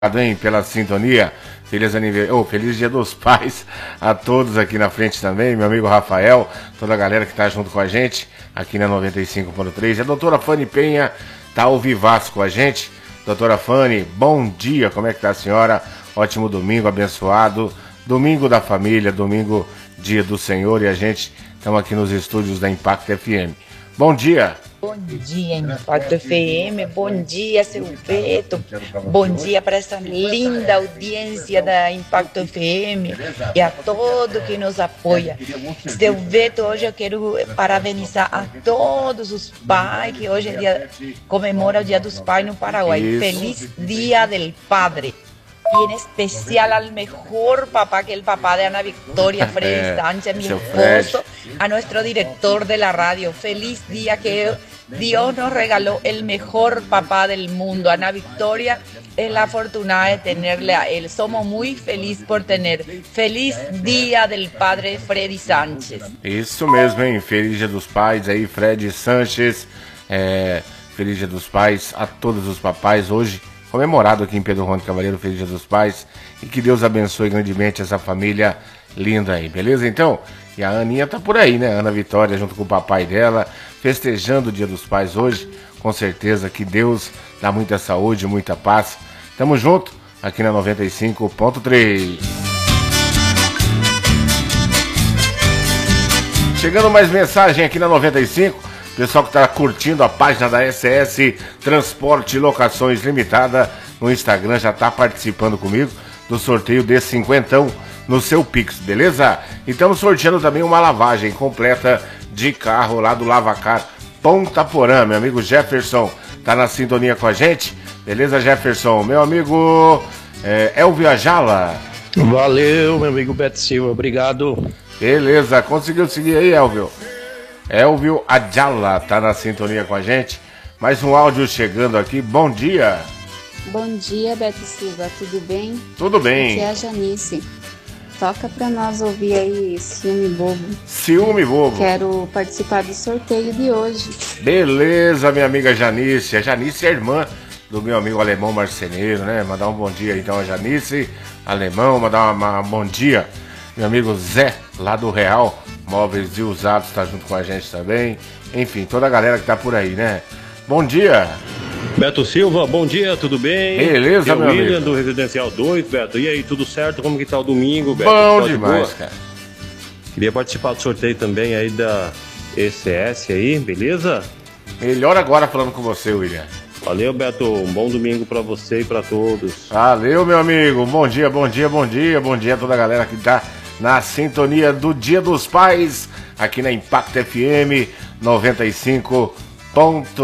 Hein, pela sintonia. Feliz Dia dos Pais a todos aqui na frente também, meu amigo Rafael, toda a galera que tá junto com a gente aqui na 95.3. A doutora Fanny Penha tá ao vivaço com a gente. Doutora Fanny, bom dia, como é que tá a senhora? Ótimo domingo, abençoado, domingo da família, domingo dia do Senhor, e a gente estamos aqui nos estúdios da Impacto FM. Bom dia! Bom dia, Impacto FM, bom dia, seu Beto, bom dia para essa linda audiência da Impacto FM e a todo que nos apoia. Seu Beto, hoje eu quero parabenizar a todos os pais que hoje comemora o Dia dos Pais no Paraguai. Isso. Feliz Dia del Padre. Y en especial al mejor papá, que el papá de Ana Victoria, Freddy Sánchez, mi esposo, a nuestro director de la radio. Feliz día, que Dios nos regaló el mejor papá del mundo. Ana Victoria es la afortunada de tenerle a él. Somos muy felices por tener. Feliz Día del Padre Freddy Sánchez. Isso mesmo, hein? Feliz Dia dos Pais aí, Freddy Sánchez. Feliz Dia dos Pais a todos os papais hoje. Comemorado aqui em Pedro Juan de Cavalheiro, Feliz Dia dos Pais, e que Deus abençoe grandemente essa família linda aí, beleza? Então, e a Aninha tá por aí, né? Ana Vitória junto com o papai dela, festejando o Dia dos Pais hoje, com certeza que Deus dá muita saúde, muita paz. Tamo junto aqui na 95.3. Chegando mais mensagem aqui na 95. Pessoal que está curtindo a página da SS Transporte e Locações Limitada no Instagram já está participando comigo do sorteio desse cinquentão no seu Pix, beleza? E estamos sorteando também uma lavagem completa de carro lá do Lavacar Ponta Porã. Meu amigo Jefferson tá na sintonia com a gente, beleza, Jefferson? Meu amigo Elvio Ajala. Valeu, meu amigo Beto Silva, obrigado. Beleza, conseguiu seguir aí, Elvio? Elvio Ajala tá na sintonia com a gente. Mais um áudio chegando aqui. Bom dia. Bom dia, Beto Silva. Tudo bem? Tudo bem. Aqui é a Janice. Toca pra nós ouvir aí Ciúme Bobo. Ciúme Bobo. Quero participar do sorteio de hoje. Beleza, minha amiga Janice. A Janice é irmã do meu amigo alemão marceneiro, né? Mandar um bom dia então a Janice, alemão. Mandar um bom dia. Meu amigo Zé, lá do Real Móveis e Usados, tá junto com a gente também. Enfim, toda a galera que tá por aí, né? Bom dia. Beto Silva, bom dia, tudo bem? Beleza, meu William, amigo. do Residencial 2, Beto. E aí, tudo certo? Como que tá o domingo, Beto? Bom demais, cara. Queria participar do sorteio também aí da ECS aí, beleza? Melhor agora falando com você, William. Valeu, Beto. Um bom domingo pra você e pra todos. Valeu, meu amigo. Bom dia, bom dia, bom dia. Bom dia a toda a galera que tá na sintonia do Dia dos Pais, aqui na Impacto FM 95.